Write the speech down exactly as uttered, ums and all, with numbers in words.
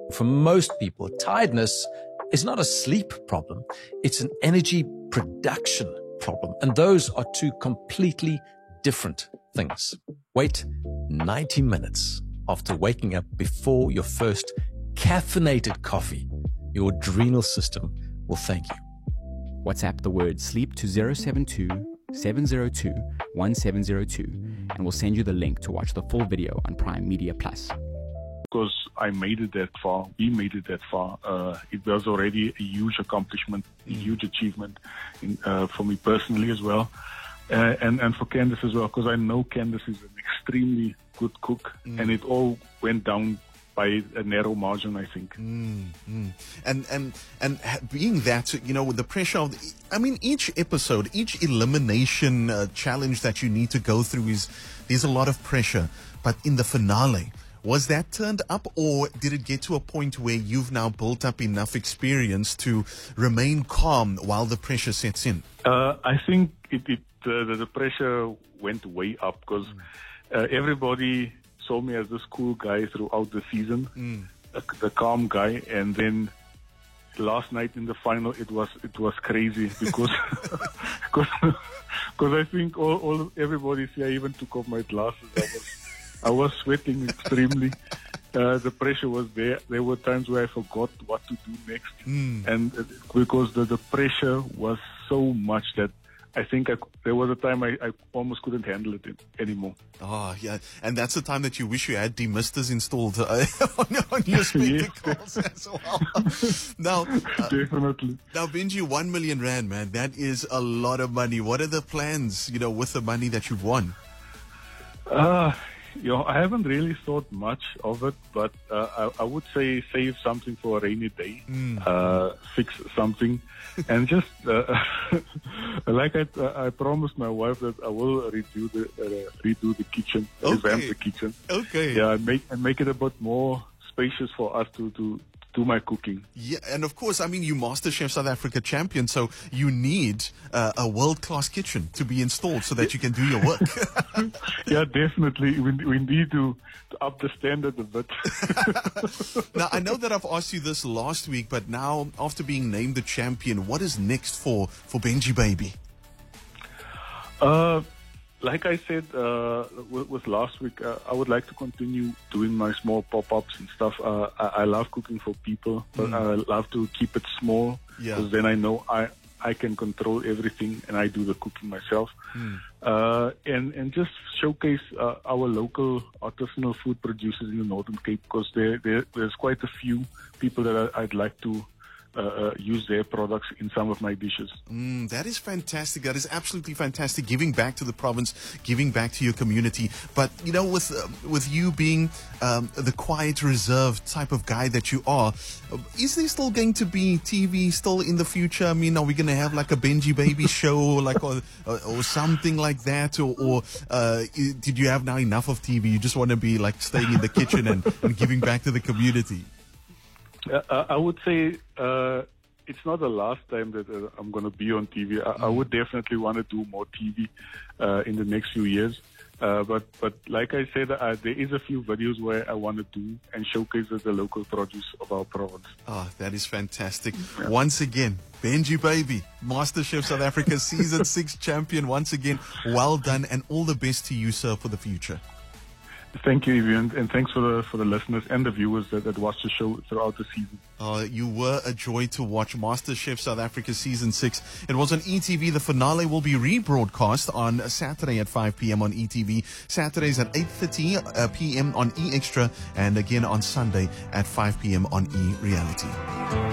For most people, tiredness is not a sleep problem. It's an energy production problem. And those are two completely different things. Wait ninety minutes after waking up before your first caffeinated coffee. Your adrenal system will thank you. WhatsApp the word sleep to zero seven two, seven zero two, one seven zero two and we'll send you the link to watch the full video on Prime Media Plus. Because I made it that far, we made it that far. Uh, it was already a huge accomplishment, a huge achievement in, uh, for me personally as well, uh, and and for Candace as well. Because I know Candace is an extremely good cook, mm. and it all went down by a narrow margin, I think. Mm, mm. And and and being that, you know, with the pressure of, the, I mean, each episode, each elimination uh, challenge that you need to go through is there's a lot of pressure. But in the finale, was that turned up, or did it get to a point where you've now built up enough experience to remain calm while the pressure sets in? Uh, I think it, it uh, the, the pressure went way up because uh, everybody saw me as this cool guy throughout the season, mm. the, the calm guy, and then last night in the final, it was it was crazy because because I think all, all everybody see I even took off my glasses. I was I was sweating extremely. Uh, the pressure was there. There were times where I forgot what to do next, mm. and uh, because the, the pressure was so much that I think I, there was a time I, I almost couldn't handle it anymore. Oh, yeah. And that's the time that you wish you had demisters installed uh, on, on your spectacles as well. Now, uh, Definitely. Now, Benji, one million rand, man, that is a lot of money. What are the plans, you know, with the money that you've won? Uh, you know, I haven't really thought much of it, but uh, I, I would say save something for a rainy day, mm. uh, fix something, and just uh, like I, I promised my wife that I will redo the uh, redo the kitchen, okay. revamp the kitchen. Okay. Yeah, and make and make it a bit more spacious for us to to. do my cooking. Yeah, and of course, I mean, you MasterChef South Africa champion, so you need uh, a world-class kitchen to be installed so that you can do your work. Yeah, definitely. We, we need to, to up the standard a bit. Now, I know that I've asked you this last week, but now, after being named the champion, what is next for, for Benji Baby? Uh... Like I said uh, with, with last week, uh, I would like to continue doing my small pop-ups and stuff. Uh, I, I love cooking for people, but mm. I love to keep it small because yeah. then I know I, I can control everything and I do the cooking myself. Mm. Uh, and, and just showcase uh, our local artisanal food producers in the Northern Cape because there, there, there's quite a few people that I, I'd like to Uh, uh, use their products in some of my dishes. Mm, that is fantastic. That is absolutely fantastic. Giving back to the province, giving back to your community. But, you know, with uh, with you being um, the quiet, reserved type of guy that you are, is there still going to be T V still in the future? I mean, are we going to have like a Benji Baby show like or, or, or something like that? Or, or uh, did you have now enough of T V? You just want to be like staying in the kitchen and, and giving back to the community? Uh, I would say uh, it's not the last time that uh, I'm going to be on T V. I, mm. I would definitely want to do more T V uh, in the next few years. Uh, but, but like I said, uh, there is a few videos where I want to do and showcase the local produce of our province. Oh, that is fantastic. Yeah. Once again, Benji Baby, MasterChef South Africa Season six champion. Once again, well done and all the best to you, sir, for the future. Thank you, Evian, and thanks for the for the listeners and the viewers that, that watch the show throughout the season. Uh, you were a joy to watch. MasterChef South Africa Season six. It was on E T V. The finale will be rebroadcast on Saturday at five p.m. on E T V. Saturdays at eight thirty p.m. on E Extra. And again on Sunday at five p.m. on E Reality.